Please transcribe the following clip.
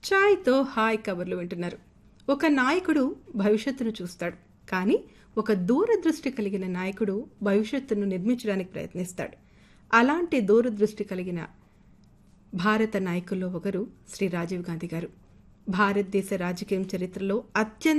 ఛాయ్తో hi కబుర్లు వింటున్నారు. ఒక నాయకుడు భవిష్యత్తును చూస్తాడు, కానీ ఒక దూరదృష్టి కలిగిన నాయకుడు భవిష్యత్తును నిర్మించడానికి ప్రయత్నిస్తాడు. అలాంటి దూరదృష్టి కలిగిన భారత నాయకుల్లో ఒకరు శ్రీ రాజీవ్ గాంధీ గారు. భారతదేశ రాజకీయం చరిత్రలో అత్యంత